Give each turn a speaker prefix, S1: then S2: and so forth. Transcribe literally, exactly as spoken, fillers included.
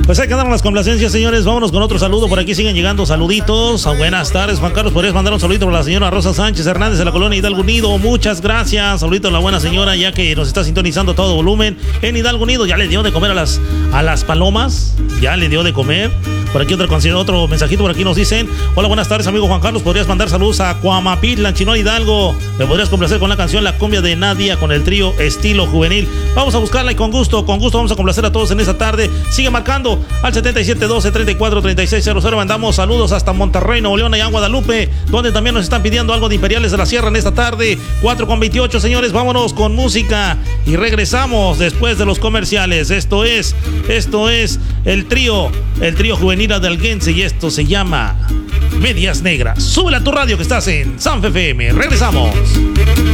S1: Pues ahí quedaron las complacencias, señores. Vámonos con otro saludo. Por aquí siguen llegando saluditos. Buenas tardes, Juan Carlos. ¿Podrías mandar un saludito para la señora Rosa Sánchez Hernández de la colonia Hidalgo Unido? Muchas gracias. Saludito a la buena señora, ya que nos está sintonizando a todo volumen en Hidalgo Unido. Ya le dio de comer a las, a las palomas. Ya le dio de comer. Por aquí otro, otro mensajito. Por aquí nos dicen: hola, buenas tardes, amigo Juan Carlos. ¿Podrías mandar saludos a Cuamapitlan, Chinoa, Hidalgo? ¿Me podrías complacer con la canción La Cumbia de Nadia con el trío Estilo Juvenil? Vamos a buscarla y con gusto, con gusto vamos a complacer a todos en esta tarde. Sigue marcando al setenta y siete doce, treinta y cuatro, treinta y seis cero cero. Mandamos saludos hasta Monterrey, Nuevo León y a Guadalupe, donde también nos están pidiendo algo de Imperiales de la Sierra en esta tarde. cuatro con veintiocho, señores. Vámonos con música y regresamos después de los comerciales. Esto es, esto es el trío, el trío juvenil adelguense, y esto se llama Medias Negras. Súbela a tu radio que estás en Sanfe F M. Regresamos.